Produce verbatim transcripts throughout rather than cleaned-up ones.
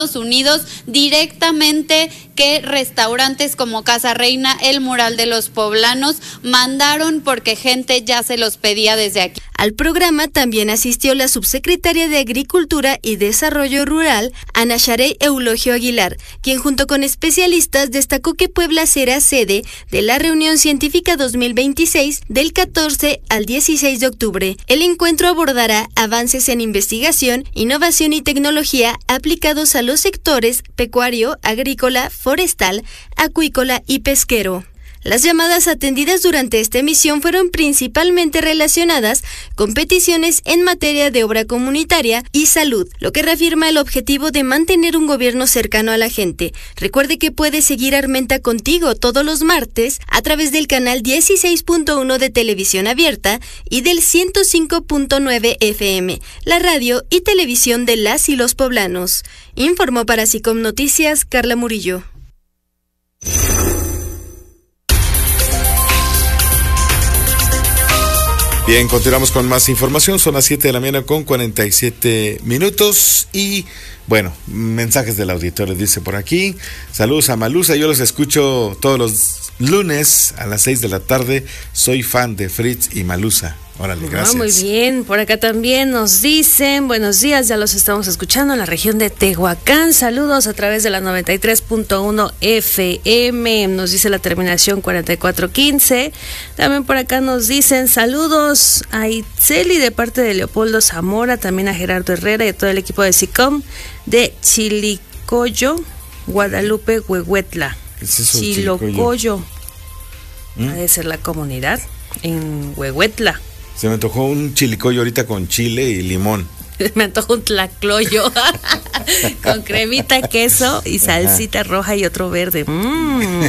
Unidos directamente que restaurantes como Casa Reina, el Mural de los Poblanos, mandaron porque gente ya se los pedía desde aquí. Al programa también asistió la subsecretaria de Agricultura y Desarrollo Rural, Ana Sharey Eulogio Aguilar, quien junto con especialistas destacó que Puebla será sede de la reunión científica dos mil veintiséis del catorce al dieciséis de octubre. El encuentro abordará avances en investigación, innovación y tecnología aplicados a los sectores pecuario, agrícola, forestal, acuícola y pesquero. Las llamadas atendidas durante esta emisión fueron principalmente relacionadas con peticiones en materia de obra comunitaria y salud, lo que reafirma el objetivo de mantener un gobierno cercano a la gente. Recuerde que puede seguir Armenta Contigo todos los martes a través del canal dieciséis punto uno de Televisión Abierta y del ciento cinco punto nueve F M, la radio y televisión de las y los poblanos. Informó para SICOM Noticias Carla Murillo. Bien, continuamos con más información. Son las siete de la mañana con cuarenta y siete minutos. Y bueno, mensajes del auditorio, dice por aquí. Saludos a Malusa, yo los escucho todos los lunes a las seis de la tarde. Soy fan de Fritz y Malusa. Órale, gracias. Ah, muy bien, por acá también nos dicen, buenos días, ya los estamos escuchando en la región de Tehuacán, saludos a través de la noventa y tres punto uno F M, nos dice la terminación cuarenta y cuatro quince, también por acá nos dicen saludos a Itzeli de parte de Leopoldo Zamora, también a Gerardo Herrera y a todo el equipo de SICOM de Chilicoyo, Guadalupe, Huehuetla. ¿Qué es eso, Chilocoyo? ¿Mm? Ha de ser la comunidad en Huehuetla. Se me antojó un chilicoyo ahorita con chile y limón. Me antojó un tlacloyo con cremita, queso y salsita roja y otro verde. Mm.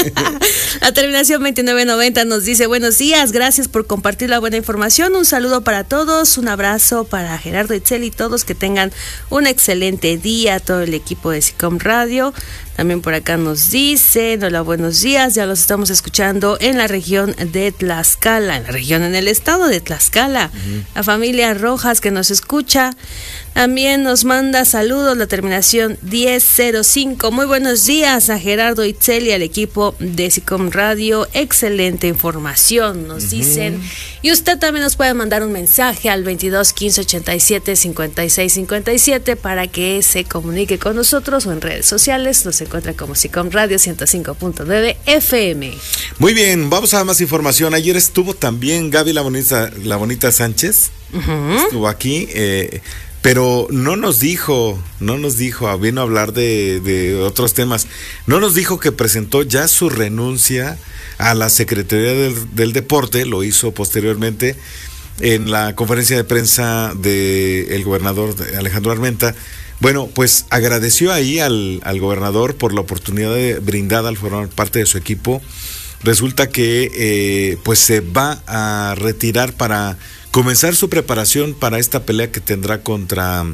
La terminación veintinueve noventa nos dice buenos días, gracias por compartir la buena información, un saludo para todos, un abrazo para Gerardo, Itzel y todos, que tengan un excelente día, todo el equipo de SICOM Radio. También por acá nos dicen, hola, buenos días, ya los estamos escuchando en la región de Tlaxcala, en la región, en el estado de Tlaxcala. Uh-huh. La familia Rojas que nos escucha, también nos manda saludos, la terminación diez cero cinco. Muy buenos días a Gerardo Itzel y al equipo de SICOM Radio, excelente información, nos uh-huh. dicen. Y usted también nos puede mandar un mensaje al veintidós quince ochenta y siete cincuenta y seis cincuenta y siete para que se comunique con nosotros o en redes sociales. Nos encuentra como SICOM Radio ciento cinco punto nueve F M. Muy bien, vamos a más información. Ayer estuvo también Gaby la Bonita, la Bonita Sánchez, uh-huh. estuvo aquí, eh, pero no nos dijo, no nos dijo, vino a hablar de, de otros temas, no nos dijo que presentó ya su renuncia a la Secretaría del, del Deporte, lo hizo posteriormente en la conferencia de prensa del gobernador Alejandro Armenta. Bueno, pues agradeció ahí al, al gobernador por la oportunidad de, brindada al formar parte de su equipo. Resulta que eh, pues se va a retirar para comenzar su preparación para esta pelea que tendrá contra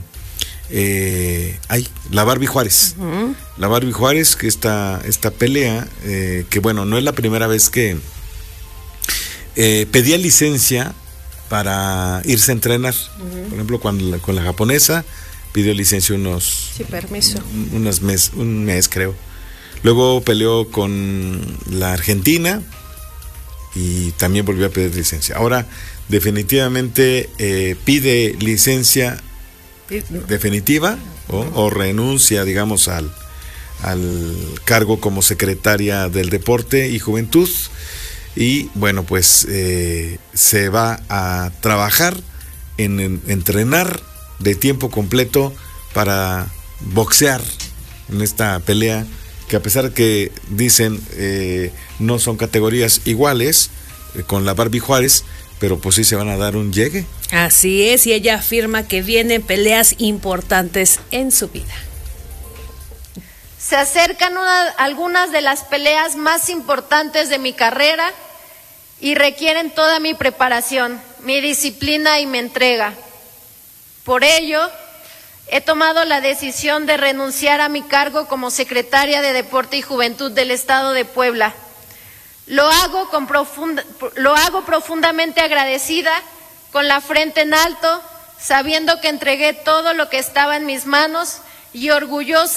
eh, ay, la Barbie Juárez. Uh-huh. La Barbie Juárez, que esta, esta pelea, eh, que bueno, no es la primera vez que eh, pedía licencia para irse a entrenar. Uh-huh. Por ejemplo, cuando la, con la japonesa pidió licencia unos sí, permiso. unos mes, un mes creo. Luego peleó con la Argentina y también volvió a pedir licencia. Ahora definitivamente eh, pide licencia definitiva o, o renuncia, digamos, al, al cargo como secretaria del Deporte y Juventud. Y bueno, pues eh, se va a trabajar en, en entrenar de tiempo completo para boxear en esta pelea, que a pesar que dicen eh, no son categorías iguales eh, con la Barbie Juárez, pero pues sí se van a dar un llegue. Así es, y ella afirma que vienen peleas importantes en su vida. Se acercan una, algunas de las peleas más importantes de mi carrera y requieren toda mi preparación, mi disciplina y mi entrega. Por ello, he tomado la decisión de renunciar a mi cargo como secretaria de Deporte y Juventud del Estado de Puebla. Lo hago, con profunda, lo hago profundamente agradecida, con la frente en alto, sabiendo que entregué todo lo que estaba en mis manos y orgullosa